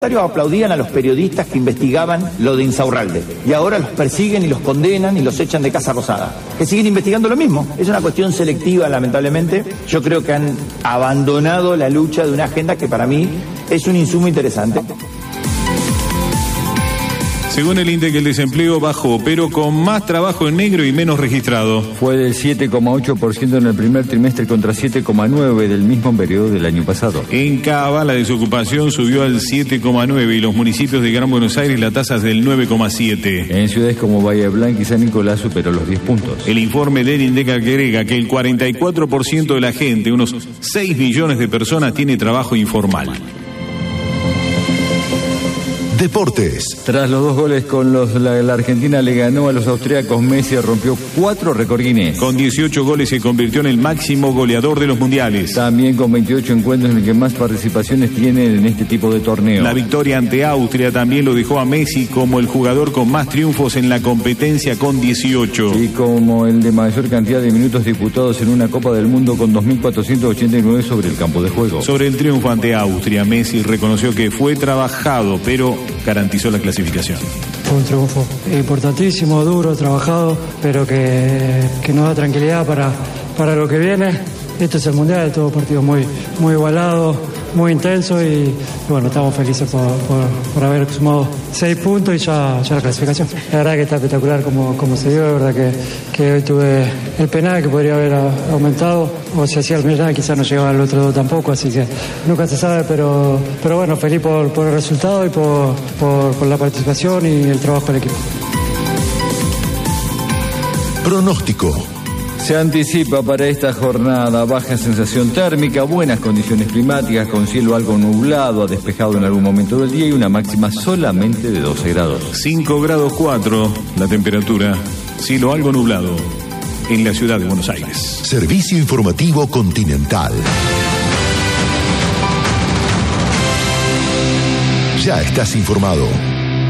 parlamentarios aplaudían a los periodistas que investigaban lo de Insaurralde. Y ahora los persiguen y los condenan y los echan de Casa Rosada. Que siguen investigando lo mismo. Es una cuestión selectiva, lamentablemente. Yo creo que han abandonado la lucha de una agenda que para mí es un insumo interesante. Según el INDEC, el desempleo bajó, pero con más trabajo en negro y menos registrado. Fue del 7,8% en el primer trimestre contra 7,9% del mismo periodo del año pasado. En Cava, la desocupación subió al 7,9% y los municipios de Gran Buenos Aires la tasa es del 9,7%. En ciudades como Bahía Blanca y San Nicolás superó los 10 puntos. El informe del INDEC agrega que el 44% de la gente, unos 6 millones de personas, tiene trabajo informal. Deportes. Tras los 2 goles con la Argentina le ganó a los austríacos, Messi rompió 4 récord Guinness. Con 18 goles se convirtió en el máximo goleador de los mundiales. También con 28 encuentros en el que más participaciones tiene en este tipo de torneo. La victoria ante Austria también lo dejó a Messi como el jugador con más triunfos en la competencia con 18. Y como el de mayor cantidad de minutos disputados en una Copa del Mundo con 2.489 sobre el campo de juego. Sobre el triunfo ante Austria, Messi reconoció que fue trabajado, pero garantizó la clasificación. Fue un triunfo importantísimo, duro, trabajado, pero que nos da tranquilidad para lo que viene. Este es el Mundial, todo partido muy igualado, muy intenso y bueno, estamos felices por haber sumado 6 puntos y ya la clasificación. La verdad que está espectacular como se dio, la verdad que hoy tuve el penal que podría haber aumentado, o si hacía el penal quizás no llegaba al otro tampoco, así que nunca se sabe, pero bueno, feliz por el resultado y por la participación y el trabajo del equipo. Pronóstico. Se anticipa para esta jornada baja sensación térmica, buenas condiciones climáticas con cielo algo nublado a despejado en algún momento del día y una máxima solamente de 12 grados. 5 grados 4 la temperatura, cielo algo nublado en la ciudad de Buenos Aires. Servicio Informativo Continental. Ya estás informado.